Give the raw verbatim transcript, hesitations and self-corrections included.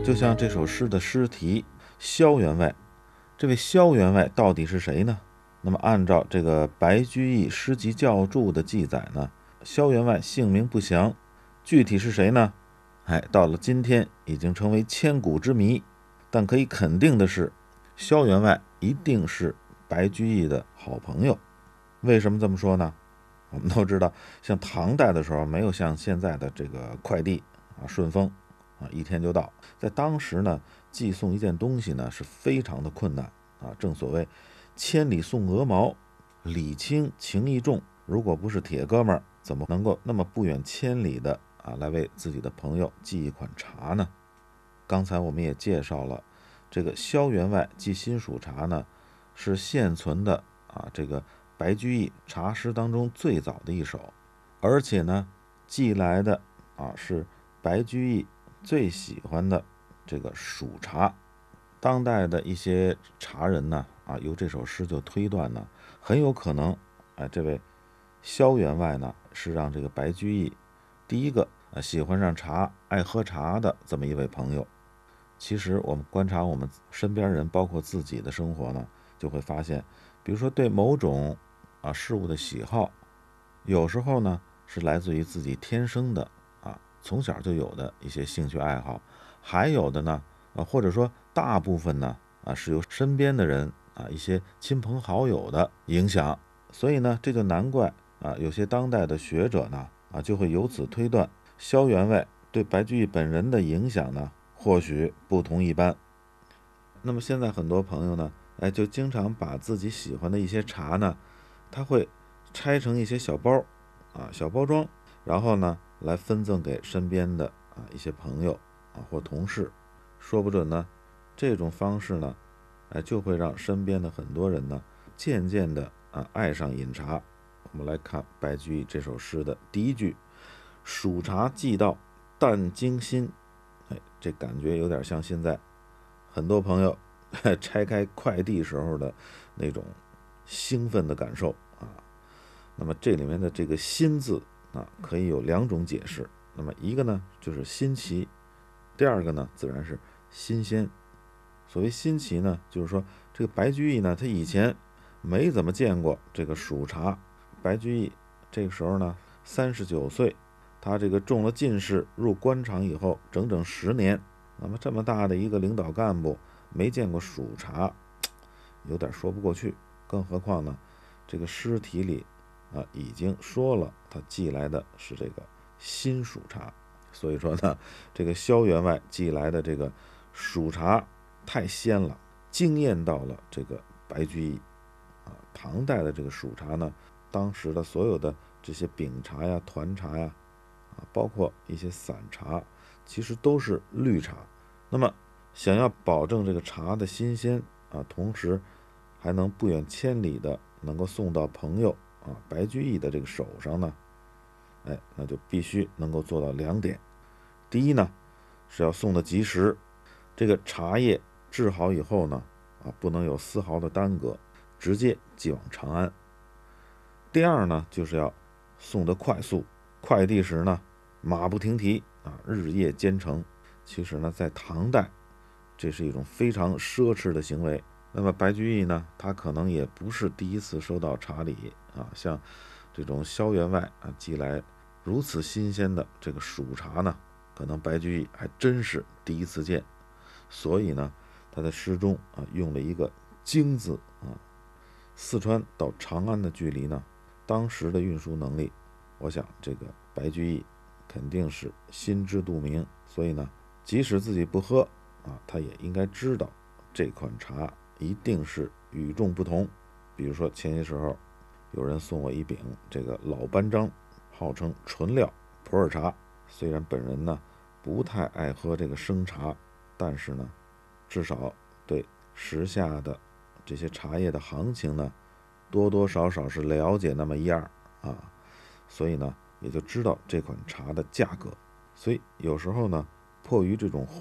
就像这首诗的诗题萧员外，这位萧员外到底是谁呢？那么按照这个白居易诗集校注的记载呢，萧员外姓名不详，具体是谁呢？哎，到了今天已经成为千古之谜。但可以肯定的是，萧员外一定是白居易的好朋友。为什么这么说呢？我们都知道，像唐代的时候，没有像现在的这个快递啊顺丰啊一天就到。在当时呢，寄送一件东西呢是非常的困难啊。正所谓千里送鹅毛，礼轻情意重。如果不是铁哥们儿，怎么能够那么不远千里的啊来为自己的朋友寄一款茶呢？刚才我们也介绍了，这个萧员外寄新蜀茶呢，是现存的啊这个白居易茶诗当中最早的一首，而且呢，寄来的啊是白居易最喜欢的这个蜀茶。当代的一些茶人呢，啊，由这首诗就推断呢，很有可能，哎，这位萧员外呢，是让这个白居易第一个啊喜欢上茶、爱喝茶的这么一位朋友。其实我们观察我们身边人，包括自己的生活呢，就会发现，比如说对某种啊事物的喜好，有时候呢是来自于自己天生的啊从小就有的一些兴趣爱好，还有的呢啊或者说大部分呢啊是由身边的人啊一些亲朋好友的影响。所以呢这就难怪啊有些当代的学者呢啊就会由此推断，萧员外对白居易本人的影响呢或许不同一般。那么现在很多朋友呢，哎，就经常把自己喜欢的一些茶呢，他会拆成一些小包啊、小包装，然后呢，来分赠给身边的啊一些朋友啊或同事。说不准呢，这种方式呢，哎，就会让身边的很多人呢，渐渐的啊爱上饮茶。我们来看白居易这首诗的第一句：蜀茶寄到，淡经心。哎，这感觉有点像现在很多朋友拆开快递时候的那种兴奋的感受啊。那么这里面的这个新字啊，可以有两种解释。那么一个呢就是新奇，第二个呢自然是新鲜。所谓新奇呢，就是说这个白居易呢，他以前没怎么见过这个蜀茶。白居易这个时候呢三十九岁，他这个中了进士，入官场以后整整十年。那么这么大的一个领导干部，没见过蜀茶，有点说不过去。更何况呢，这个诗题里啊已经说了，他寄来的是这个新蜀茶。所以说呢，这个萧员外寄来的这个蜀茶太鲜了，惊艳到了这个白居易啊。唐代的这个蜀茶呢，当时的所有的这些饼茶呀、团茶呀，啊，包括一些散茶，其实都是绿茶。那么想要保证这个茶的新鲜啊，同时还能不远千里的能够送到朋友啊白居易的这个手上呢，哎，那就必须能够做到两点。第一呢，是要送的及时，这个茶叶制好以后呢，啊，不能有丝毫的耽搁，直接寄往长安。第二呢，就是要送得快速，快递时呢，马不停蹄啊，日夜兼程。其实呢，在唐代，这是一种非常奢侈的行为。那么白居易呢，他可能也不是第一次收到茶礼啊，像这种萧员外啊寄来如此新鲜的这个蜀茶呢，可能白居易还真是第一次见。所以呢，他在诗中啊用了一个京字啊。四川到长安的距离呢，当时的运输能力，我想这个白居易肯定是心知肚明。所以呢，即使自己不喝啊，他也应该知道这款茶一定是与众不同。比如说前些时候有人送我一饼这个老班章，号称纯料普洱茶。虽然本人呢不太爱喝这个生茶，但是呢至少对时下的这些茶叶的行情呢多多少少是了解那么一样啊，所以呢也就知道这款茶的价格。所以有时候呢迫于这种